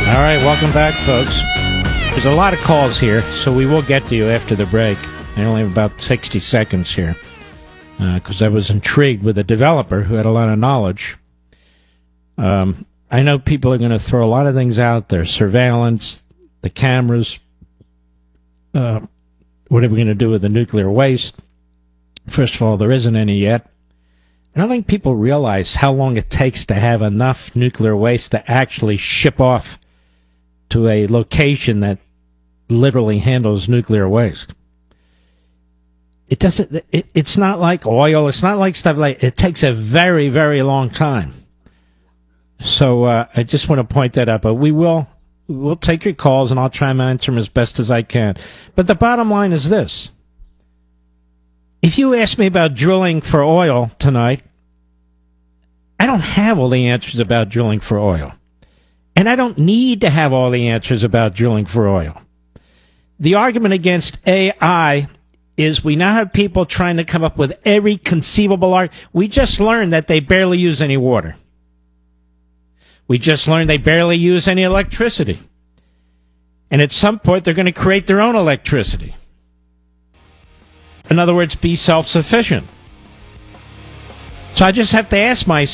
All right, welcome back, folks. There's a lot of calls here, so we will get to you after the break. I only have about 60 seconds here because I was intrigued with a developer who had a lot of knowledge. I know people are going to throw a lot of things out there, surveillance, the cameras, what are we going to do with the nuclear waste? First of all, there isn't any yet. I don't think people realize how long it takes to have enough nuclear waste to actually ship off to a location that literally handles nuclear waste. It doesn't. It's not like oil. It's not like stuff like. It takes a very, very long time. So I just want to point that out. But we'll take your calls, and I'll try and answer them as best as I can. But the bottom line is this: if you ask me about drilling for oil tonight, I don't have all the answers about drilling for oil. And I don't need to have all the answers about drilling for oil. The argument against AI is we now have people trying to come up with every conceivable argument. We just learned that they barely use any water. We just learned they barely use any electricity. And at some point, they're going to create their own electricity. In other words, be self-sufficient. So I just have to ask myself,